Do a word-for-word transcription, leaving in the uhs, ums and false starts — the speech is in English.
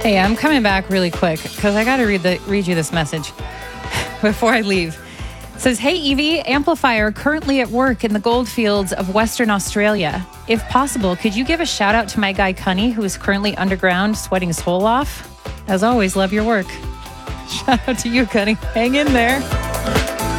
Hey, I'm coming back really quick because I got to read the read you this message before I leave. It says, hey, Evie, amplifier currently at work in the goldfields of Western Australia. If possible, could you give a shout out to my guy, Cunny, who is currently underground sweating his hole off? As always, love your work. Shout out to you, Cunny. Hang in there.